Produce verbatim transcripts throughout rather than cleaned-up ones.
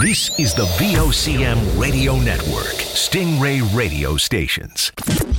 This is the V O C M Radio Network, Stingray Radio Stations.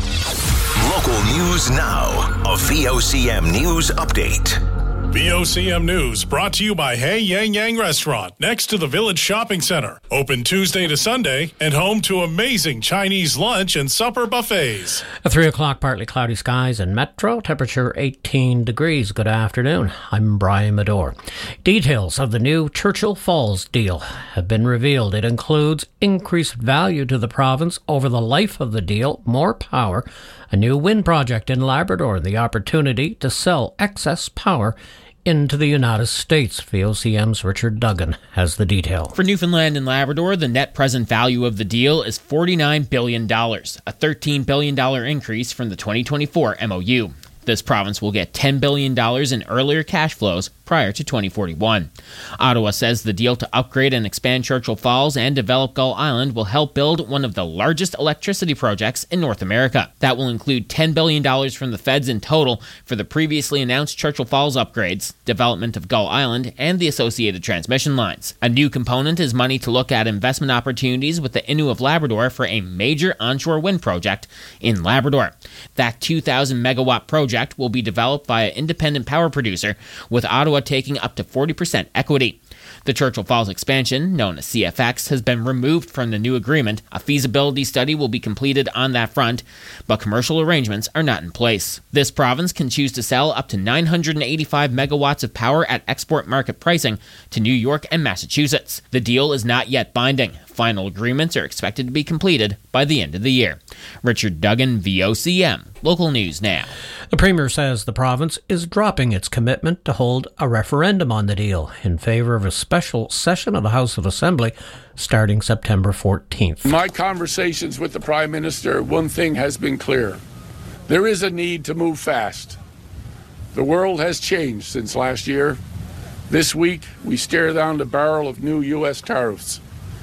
Local news now. A V O C M News Update. V O C M News brought to you by Hey Yang Yang Restaurant next to the Village Shopping Center. Open Tuesday to Sunday and home to amazing Chinese lunch and supper buffets. At three o'clock, partly cloudy skies in Metro. Temperature eighteen degrees. Good afternoon. I'm Brian Medore. Details of the new Churchill Falls deal have been revealed. It includes increased value to the province over the life of the deal, more power, a new wind project in Labrador, and the opportunity to sell excess power into the United States. V O C M's Richard Duggan has the detail. For Newfoundland and Labrador, the net present value of the deal is forty-nine billion dollars, a thirteen billion dollars increase from the twenty twenty-four M O U. This province will get ten billion dollars in earlier cash flows prior to twenty forty-one. Ottawa says the deal to upgrade and expand Churchill Falls and develop Gull Island will help build one of the largest electricity projects in North America. That will include ten billion dollars from the feds in total for the previously announced Churchill Falls upgrades, development of Gull Island, and the associated transmission lines. A new component is money to look at investment opportunities with the Innu of Labrador for a major onshore wind project in Labrador. That two thousand megawatt project will be developed by an independent power producer, with Ottawa taking up to forty percent equity. The Churchill Falls expansion, known as C F X, has been removed from the new agreement. A feasibility study will be completed on that front, but commercial arrangements are not in place. This province can choose to sell up to nine hundred eighty-five megawatts of power at export market pricing to New York and Massachusetts. The deal is not yet binding. Final agreements are expected to be completed by the end of the year. Richard Duggan, V O C M. Local news now. The Premier says the province is dropping its commitment to hold a referendum on the deal in favour of a special session of the House of Assembly starting September fourteenth. In my conversations with the Prime Minister, one thing has been clear. There is a need to move fast. The world has changed since last year. This week, we stare down the barrel of new U S tariffs.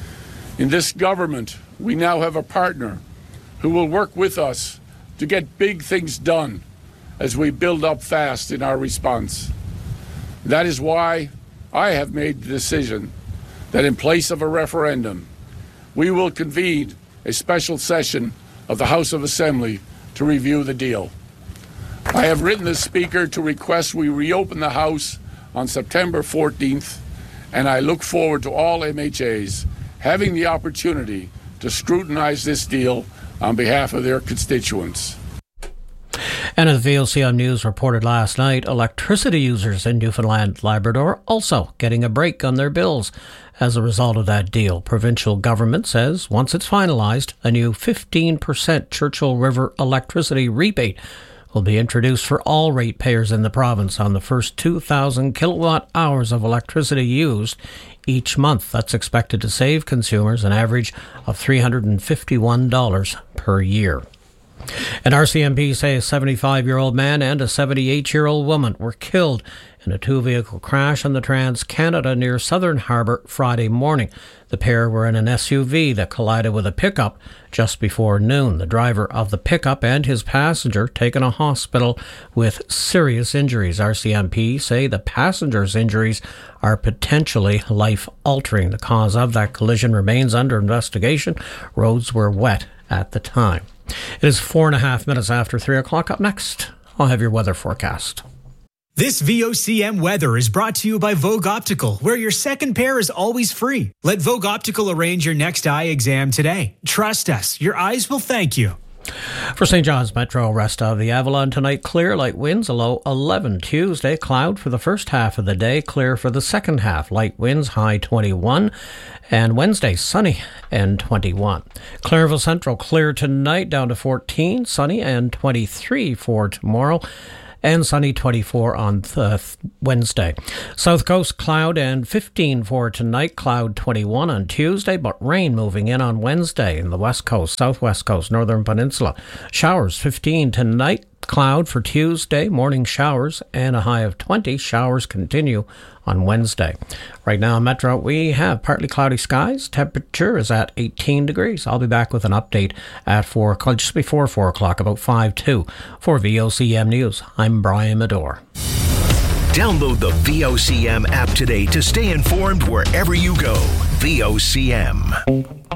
In this government, we now have a partner who will work with us to get big things done as we build up fast in our response. That is why I have made the decision that in place of a referendum, we will convene a special session of the House of Assembly to review the deal. I have written the Speaker to request we reopen the House on September fourteenth, and I look forward to all M H As having the opportunity to scrutinize this deal on behalf of their constituents. And as V O C M News reported last night, electricity users in Newfoundland, Labrador also getting a break on their bills as a result of that deal. Provincial government says once it's finalised, a new fifteen percent Churchill River electricity rebate will be introduced for all ratepayers in the province on the first two thousand kilowatt hours of electricity used each month. That's expected to save consumers an average of three hundred fifty-one dollars per year. And R C M P say a seventy-five-year-old man and a seventy-eight-year-old woman were killed in a two-vehicle crash on the Trans-Canada near Southern Harbour Friday morning. The pair were in an S U V that collided with a pickup just before noon. The driver of the pickup and his passenger taken to hospital with serious injuries. R C M P say the passenger's injuries are potentially life-altering. The cause of that collision remains under investigation. Roads were wet at the time. It is four and a half minutes after three o'clock. Up next, I'll have your weather forecast. This V O C M weather is brought to you by Vogue Optical, where your second pair is always free. Let Vogue Optical arrange your next eye exam today. Trust us, your eyes will thank you. For Saint John's Metro, rest of the Avalon tonight, clear, light winds, a low eleven. Tuesday, cloud for the first half of the day, clear for the second half, light winds, high twenty-one. And Wednesday, sunny and twenty-one. Clairville Central, clear tonight, down to fourteen, sunny and twenty-three for tomorrow. And sunny twenty-four on th- Wednesday. South Coast, cloud and fifteen for tonight, cloud twenty-one on Tuesday, but rain moving in on Wednesday in the West Coast, Southwest Coast, Northern Peninsula. Showers fifteen tonight, cloud for Tuesday, morning showers, and a high of twenty. Showers continue on Wednesday. Right now in Metro, we have partly cloudy skies. Temperature is at eighteen degrees. I'll be back with an update at four o'clock, just before four o'clock, about five two. For V O C M News, I'm Brian Medore. Download the V O C M app today to stay informed wherever you go. V O C M.